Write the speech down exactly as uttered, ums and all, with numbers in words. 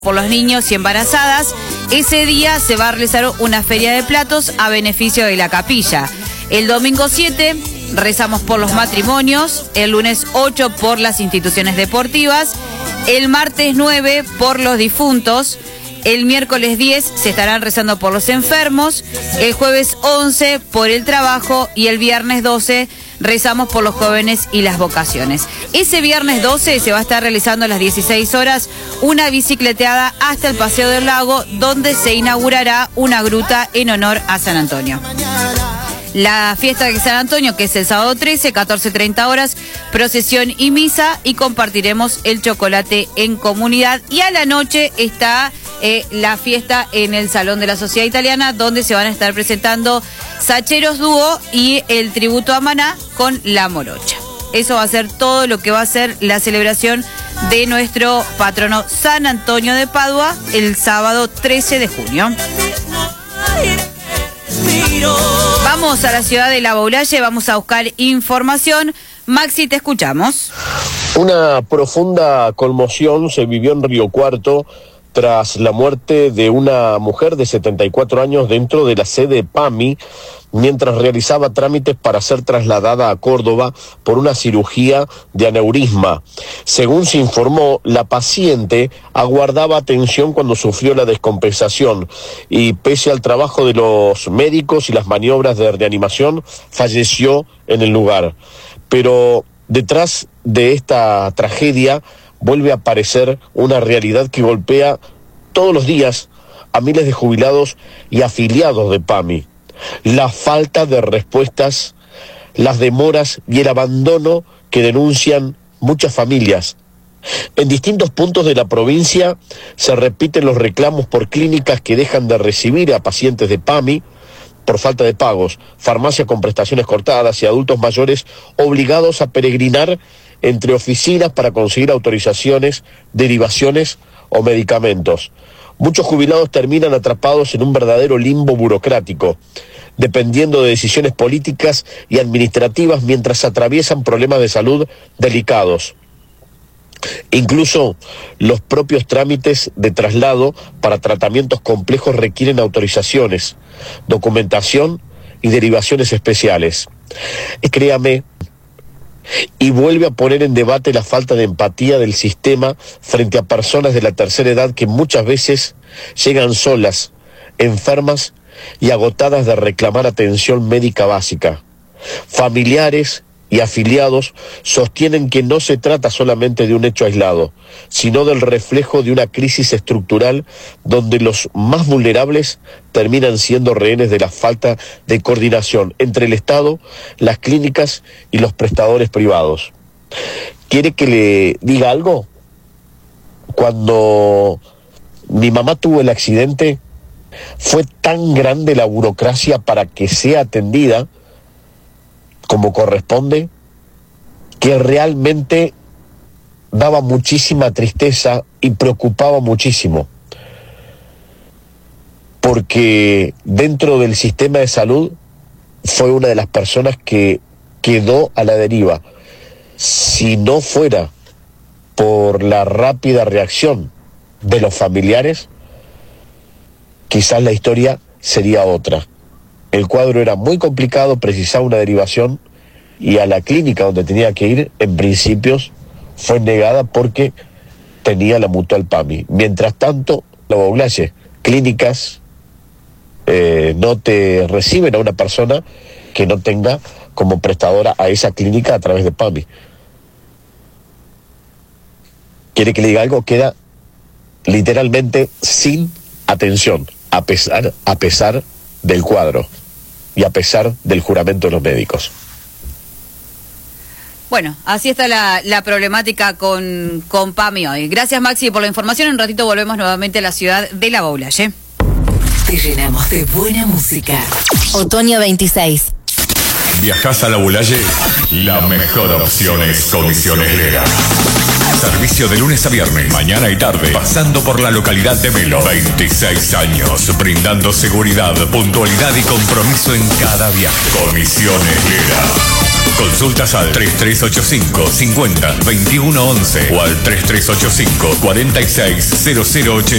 por los niños y embarazadas. Ese día se va a realizar una feria de platos a beneficio de la capilla. El domingo siete rezamos por los matrimonios, el lunes ocho por las instituciones deportivas, el martes nueve por los difuntos, el miércoles diez se estarán rezando por los enfermos, el jueves once por el trabajo y el viernes doce rezamos por los jóvenes y las vocaciones. Ese viernes doce se va a estar realizando a las dieciséis horas una bicicleteada hasta el Paseo del Lago, donde se inaugurará una gruta en honor a San Antonio. La fiesta de San Antonio, que es el sábado trece, catorce treinta horas, procesión y misa, y compartiremos el chocolate en comunidad. Y a la noche está eh, la fiesta en el Salón de la Sociedad Italiana, donde se van a estar presentando Sacheros Dúo y el tributo a Maná con La Morocha. Eso va a ser todo lo que va a ser la celebración de nuestro patrono San Antonio de Padua el sábado trece de junio. Vamos a la ciudad de La Baulalle, vamos a buscar información. Maxi, te escuchamos. Una profunda conmoción se vivió en Río Cuarto tras la muerte de una mujer de setenta y cuatro años dentro de la sede PAMI, mientras realizaba trámites para ser trasladada a Córdoba por una cirugía de aneurisma. Según se informó, la paciente aguardaba atención cuando sufrió la descompensación y, pese al trabajo de los médicos y las maniobras de reanimación, falleció en el lugar. Pero detrás de esta tragedia vuelve a aparecer una realidad que golpea todos los días a miles de jubilados y afiliados de PAMI. La falta de respuestas, las demoras y el abandono que denuncian muchas familias. En distintos puntos de la provincia se repiten los reclamos por clínicas que dejan de recibir a pacientes de PAMI por falta de pagos, farmacias con prestaciones cortadas y adultos mayores obligados a peregrinar entre oficinas para conseguir autorizaciones, derivaciones o medicamentos. Muchos jubilados terminan atrapados en un verdadero limbo burocrático, dependiendo de decisiones políticas y administrativas mientras atraviesan problemas de salud delicados. Incluso los propios trámites de traslado para tratamientos complejos requieren autorizaciones, documentación y derivaciones especiales. Y créame, y vuelve a poner en debate la falta de empatía del sistema frente a personas de la tercera edad que muchas veces llegan solas, enfermas y agotadas de reclamar atención médica básica. Familiares y afiliados sostienen que no se trata solamente de un hecho aislado, sino del reflejo de una crisis estructural donde los más vulnerables terminan siendo rehenes de la falta de coordinación entre el Estado, las clínicas y los prestadores privados. ¿Quiere que le diga algo? Cuando mi mamá tuvo el accidente, fue tan grande la burocracia para que sea atendida como corresponde, que realmente daba muchísima tristeza y preocupaba muchísimo, porque dentro del sistema de salud fue una de las personas que quedó a la deriva. Si no fuera por la rápida reacción de los familiares, quizás la historia sería otra. El cuadro era muy complicado, precisaba una derivación, y a la clínica donde tenía que ir, en principios, fue negada porque tenía la mutual PAMI. Mientras tanto, La Baulalle, clínicas eh, no te reciben a una persona que no tenga como prestadora a esa clínica a través de PAMI. ¿Quiere que le diga algo? Queda literalmente sin atención, a pesar, a pesar del cuadro y a pesar del juramento de los médicos. Bueno, así está la, la problemática con, con PAMI hoy. Gracias, Maxi, por la información. En un ratito volvemos nuevamente a la ciudad de La Baulalle. Te llenamos de buena música. Otoño veintiséis. ¿Viajás a La Baulalle? La mejor opción es Comisiones Lera. Servicio de lunes a viernes, mañana y tarde, pasando por la localidad de Melo. veintiséis años, brindando seguridad, puntualidad y compromiso en cada viaje. Comisiones Lera. Consultas al tres tres ocho cinco, cincuenta, veintiuno once o al tres tres ocho cinco, cuarenta y seis, cero cero ocho.